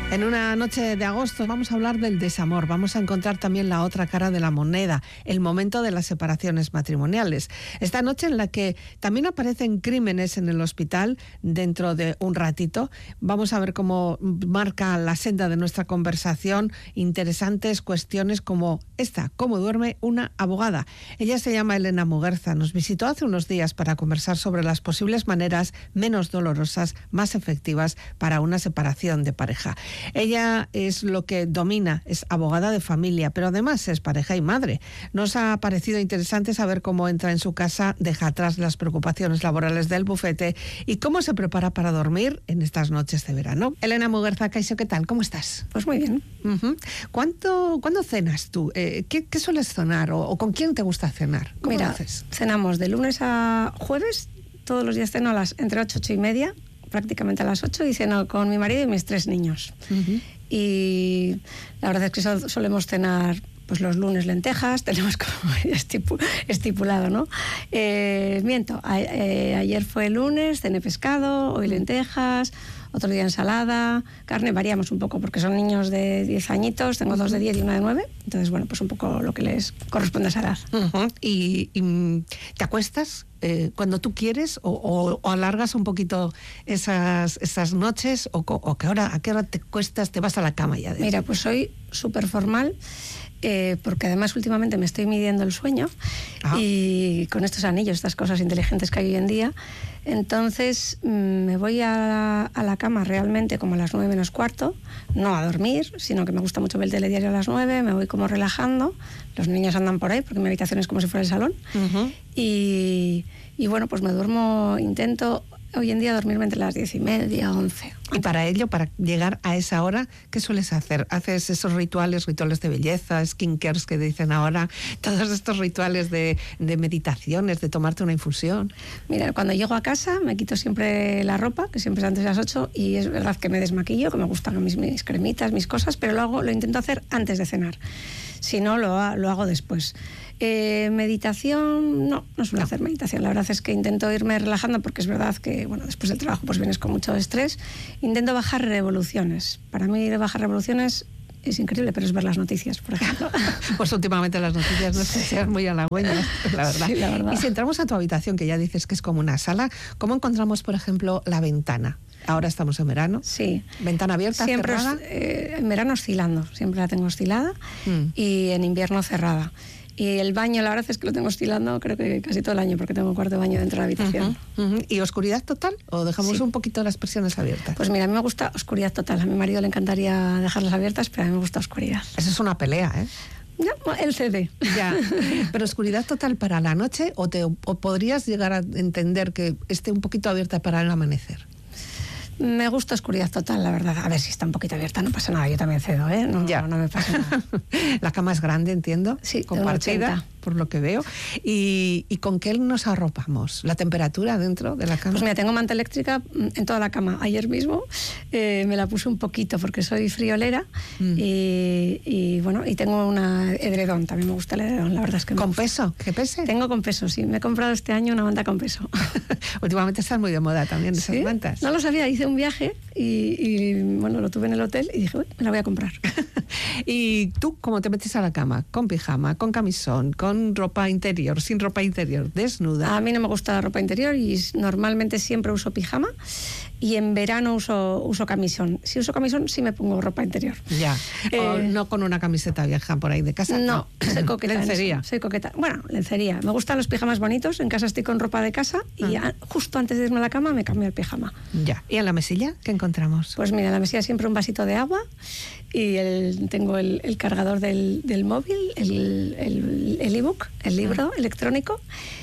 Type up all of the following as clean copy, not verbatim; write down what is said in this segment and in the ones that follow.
En una noche de agosto vamos a hablar del desamor, vamos a encontrar también la otra cara de la moneda, el momento de las separaciones matrimoniales. Esta noche en la que también aparecen crímenes en el hospital, dentro de un ratito, vamos a ver cómo marca la senda de nuestra conversación interesantes cuestiones como esta: cómo duerme una abogada. Ella se llama Elena Muguerza, nos visitó hace unos días para conversar sobre las posibles maneras menos dolorosas, más efectivas para una separación de pareja. Ella es lo que domina, es abogada de familia, pero además es pareja y madre. Nos ha parecido interesante saber cómo entra en su casa, deja atrás las preocupaciones laborales del bufete y cómo se prepara para dormir en estas noches de verano. Elena Muguerza, Kaixo, ¿qué tal? ¿Cómo estás? Pues muy bien. ¿Cuándo cenas tú? ¿Qué sueles cenar o con quién te gusta cenar? ¿Cómo Mira, lo haces? cenamos de lunes a jueves, todos los días ceno entre 8 y media, prácticamente a las 8, y ceno con mi marido y mis 3 niños. Y la verdad es que solemos cenar pues los lunes lentejas, tenemos como estipulado, ¿no? Miento, ayer fue lunes, cené pescado, hoy lentejas, otro día ensalada, carne, variamos un poco porque son niños de 10 añitos, tengo 2 de 10 y 1 de 9, entonces bueno, pues un poco lo que les corresponde a esa edad. ¿Y te acuestas cuando tú quieres o alargas un poquito esas noches o a qué hora te cuestas, te vas a la cama ya? Mira, pues soy súper formal. Porque además últimamente me estoy midiendo el sueño y con estos anillos, estas cosas inteligentes que hay hoy en día, entonces me voy a la cama realmente como a las 9 menos cuarto, no a dormir, sino que me gusta mucho ver el telediario a las 9, me voy como relajando, los niños andan por ahí porque mi habitación es como si fuera el salón, y bueno, pues me duermo, intento hoy en día dormirme entre las 10:30, 11. Y para ello, para llegar a esa hora, ¿qué sueles hacer? ¿Haces esos rituales de belleza, skincares que dicen ahora, todos estos rituales de meditaciones, de tomarte una infusión? Mira, cuando llego a casa me quito siempre la ropa, que siempre es antes de las 8, y es verdad que me desmaquillo, que me gustan mis cremitas, mis cosas, pero lo intento hacer antes de cenar. Si no, lo hago después. Meditación, no suelo hacer meditación. La verdad es que intento irme relajando porque es verdad que, bueno, después del trabajo pues vienes con mucho estrés. Intento bajar revoluciones. Para mí bajar revoluciones es increíble, pero es ver las noticias, por ejemplo. Pues últimamente las noticias no se sean muy halagüeñas, la verdad. Sí, la verdad. Y si entramos a tu habitación, que ya dices que es como una sala, ¿cómo encontramos, por ejemplo, la ventana? Ahora estamos en verano. Sí. ¿Ventana abierta, siempre cerrada? En verano oscilando, siempre la tengo oscilada, y en invierno cerrada. Y el baño, la verdad es que lo tengo oscilando creo que casi todo el año, porque tengo un cuarto de baño dentro de la habitación. ¿Y oscuridad total o dejamos un poquito las persianas abiertas? Pues mira, a mí me gusta oscuridad total. A mi marido le encantaría dejarlas abiertas, pero a mí me gusta oscuridad. Eso es una pelea, ¿eh? No, él cede. Ya. ¿Pero oscuridad total para la noche o podrías llegar a entender que esté un poquito abierta para el amanecer? Me gusta oscuridad total, la verdad. A ver, si está un poquito abierta, no pasa nada. Yo también cedo, ¿eh? No me pasa nada. La cama es grande, entiendo. Sí, compartida, por lo que veo. ¿Y con qué nos arropamos? ¿La temperatura dentro de la cama? Pues mira, tengo manta eléctrica en toda la cama. Ayer mismo me la puse un poquito porque soy friolera y bueno, y tengo una edredón. También me gusta el edredón, la verdad es que ¿Con peso? ¿Qué pese? Tengo con peso, sí. Me he comprado este año una manta con peso. Últimamente están muy de moda también esas mantas. No lo sabía, hice un viaje y bueno, lo tuve en el hotel y dije, me la voy a comprar. ¿Y tú cómo te metes a la cama? ¿Con pijama, con camisón, con ropa interior, sin ropa interior, desnuda? A mí no me gusta la ropa interior y normalmente siempre uso pijama, y en verano uso camisón. Si uso camisón sí me pongo ropa interior. Ya. No con una camiseta vieja por ahí de casa. No, soy coqueta. Lencería. Soy coqueta. Bueno, lencería. Me gustan los pijamas bonitos. En casa estoy con ropa de casa y justo antes de irme a la cama me cambio el pijama. Ya. ¿Y en la mesilla qué encontramos? Pues mira, en la mesilla siempre un vasito de agua y tengo el cargador del móvil, el ebook, el libro electrónico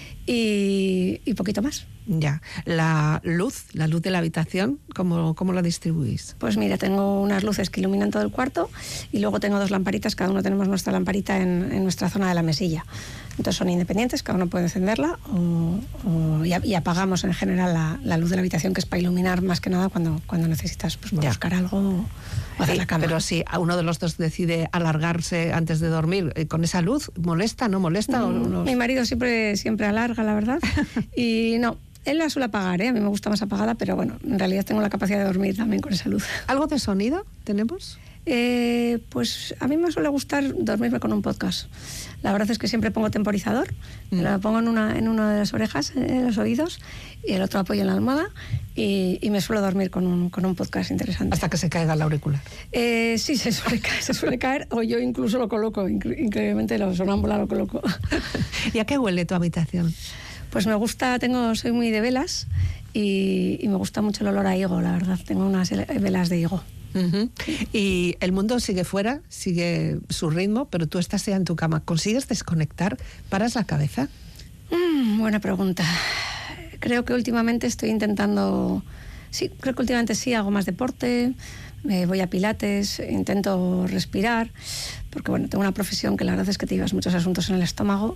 y poquito más. Ya. La luz de la habitación, ¿cómo la distribuís? Pues mira, tengo unas luces que iluminan todo el cuarto y luego tengo 2 lamparitas, cada uno tenemos nuestra lamparita en nuestra zona de la mesilla. Entonces son independientes, cada uno puede encenderla y apagamos en general la luz de la habitación, que es para iluminar más que nada cuando necesitas pues, buscar algo o hacer la cama. Pero si a uno de los dos decide alargarse antes de dormir con esa luz, ¿molesta, no molesta? Mi marido siempre alarga, la verdad, y no. Él la suele apagar, a mí me gusta más apagada, pero bueno, en realidad tengo la capacidad de dormir también con esa luz. ¿Algo de sonido tenemos? Pues a mí me suele gustar dormirme con un podcast. La verdad es que siempre pongo temporizador, lo pongo en una de las orejas, en los oídos, y el otro apoyo en la almohada, y me suelo dormir con un podcast interesante. Hasta que se caiga el auricular. Sí, se suele caer, o yo incluso lo coloco, increíblemente lo sonámbula lo coloco. ¿Y a qué huele tu habitación? Pues me gusta, soy muy de velas, y me gusta mucho el olor a higo, la verdad. Tengo unas velas de higo. Uh-huh. Y el mundo sigue fuera, sigue su ritmo, pero tú estás ya en tu cama. ¿Consigues desconectar? ¿Paras la cabeza? Buena pregunta. Creo que últimamente estoy intentando... Sí, creo que últimamente sí, hago más deporte, voy a pilates, intento respirar, porque bueno, tengo una profesión que la verdad es que te llevas muchos asuntos en el estómago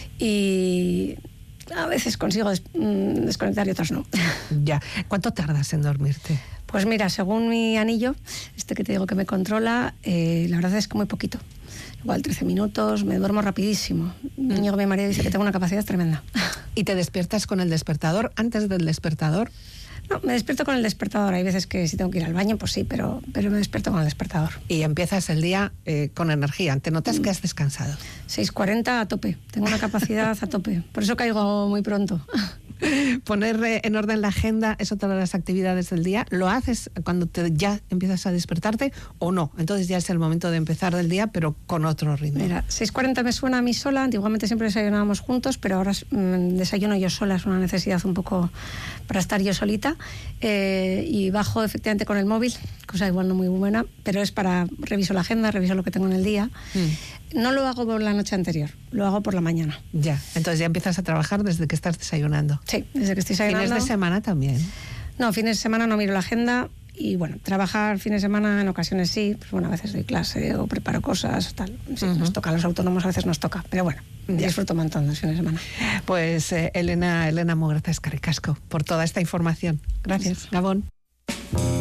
y a veces consigo desconectar y otras no. Ya. ¿Cuánto tardas en dormirte? Pues mira, según mi anillo, que te digo que me controla, la verdad es que muy poquito. Igual 13 minutos, me duermo rapidísimo. Íñigo, mi marido, dice que tengo una capacidad tremenda. ¿Y te despiertas con el despertador antes del despertador? No, me despierto con el despertador. Hay veces que si tengo que ir al baño, pues sí, pero me despierto con el despertador. Y empiezas el día con energía. ¿Te notas que has descansado? 6:40 a tope. Tengo una capacidad a tope. Por eso caigo muy pronto. Poner en orden la agenda es otra de las actividades del día. ¿Lo haces cuando ya empiezas a despertarte o no? Entonces ya es el momento de empezar del día, pero con otro ritmo. Mira, 6:40 me suena a mí sola. Antiguamente siempre desayunábamos juntos, pero ahora desayuno yo sola. Es una necesidad un poco para estar yo solita. Y bajo efectivamente con el móvil, cosa igual no muy buena, pero es para... Reviso la agenda, reviso lo que tengo en el día. No lo hago por la noche anterior, lo hago por la mañana. Ya, entonces ya empiezas a trabajar desde que estás desayunando. Sí, desde que estoy desayunando. ¿Fines de semana también? No, fines de semana no miro la agenda y bueno, trabajar fines de semana en ocasiones sí, pues bueno, a veces doy clase o preparo cosas, tal. Sí, nos toca a los autónomos, a veces nos toca, pero bueno, disfruto un montón los fines de semana. Pues Elena Muguerza, eskerrik asko por toda esta información. Gracias, Gabón.